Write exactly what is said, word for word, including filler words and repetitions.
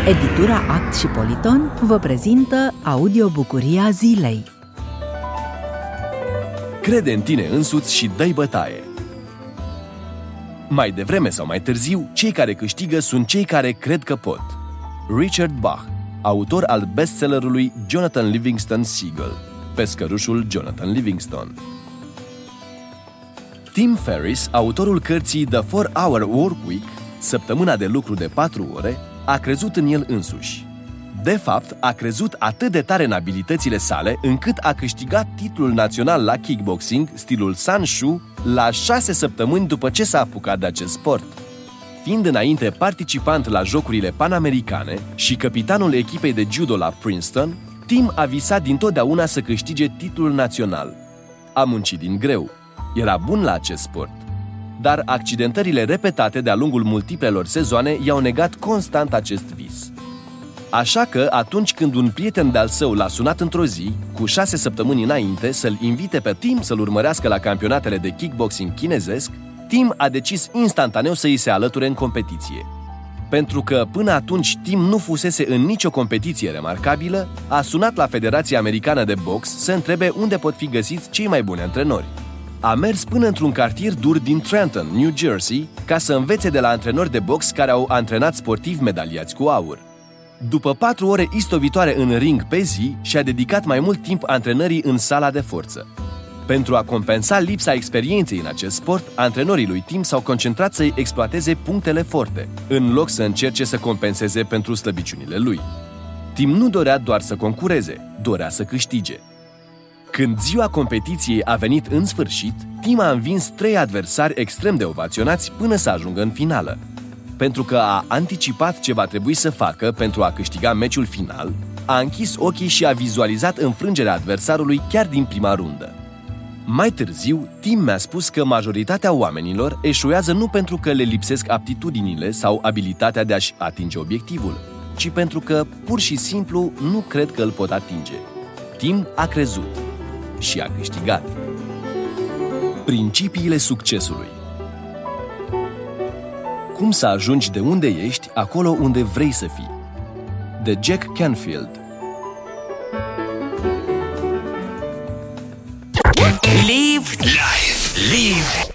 Editura Act și Politon vă prezintă audiobucuria zilei. Crede în tine însuți și dă-i bătaie. Mai devreme sau mai târziu, cei care câștigă sunt cei care cred că pot. Richard Bach, autor al bestsellerului Jonathan Livingston Seagull, pescărușul Jonathan Livingston. Tim Ferriss, autorul cărții The four hour Workweek, săptămâna de lucru de patru ore, a crezut în el însuși. De fapt, a crezut atât de tare în abilitățile sale, încât a câștigat titlul național la kickboxing, stilul Sanshu, la șase săptămâni după ce s-a apucat de acest sport. Fiind înainte participant la Jocurile Panamericane și capitanul echipei de judo la Princeton, Tim a visat dintotdeauna să câștige titlul național. A muncit din greu. Era bun la acest sport. Dar accidentările repetate de-a lungul multiplelor sezoane i-au negat constant acest vis. Așa că, atunci când un prieten de-al său l-a sunat într-o zi, cu șase săptămâni înainte, să-l invite pe Tim să-l urmărească la campionatele de kickboxing chinezesc, Tim a decis instantaneu să îi se alăture în competiție. Pentru că până atunci Tim nu fusese în nicio competiție remarcabilă, a sunat la Federația Americană de Box să întrebe unde pot fi găsiți cei mai buni antrenori. A mers până într-un cartier dur din Trenton, New Jersey, ca să învețe de la antrenori de box care au antrenat sportivi medaliați cu aur. După patru ore istovitoare în ring pe zi, și-a dedicat mai mult timp antrenării în sala de forță. Pentru a compensa lipsa experienței în acest sport, antrenorii lui Tim s-au concentrat să-i exploateze punctele forte, în loc să încerce să compenseze pentru slăbiciunile lui. Tim nu dorea doar să concureze, dorea să câștige. Când ziua competiției a venit în sfârșit, Tim a învins trei adversari extrem de ovaționați până să ajungă în finală. Pentru că a anticipat ce va trebui să facă pentru a câștiga meciul final, a închis ochii și a vizualizat înfrângerea adversarului chiar din prima rundă. Mai târziu, Tim mi-a spus că majoritatea oamenilor eșuează nu pentru că le lipsesc aptitudinile sau abilitatea de a-și atinge obiectivul, ci pentru că, pur și simplu, nu cred că îl pot atinge. Tim a crezut și a câștigat. Principiile succesului. Cum să ajungi de unde ești, acolo unde vrei să fii. De Jack Canfield. Live, live, live